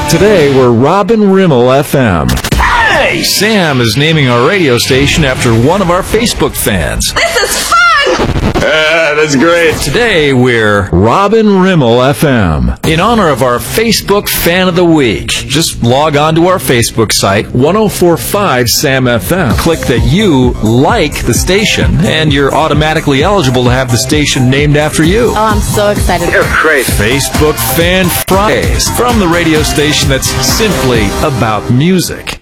Today, we're Robin Rimmel FM. Hey! Sam is naming our radio station after one of our Facebook fans. This is fun! That's great. Today, we're Robin Rimmel FM. In honor of our Facebook Fan of the Week, just log on to our Facebook site, 1045 Sam FM. Click that you like the station, and you're automatically eligible to have the station named after you. Oh, I'm so excited. You're great. Facebook Fan Fridays from the radio station that's simply about music.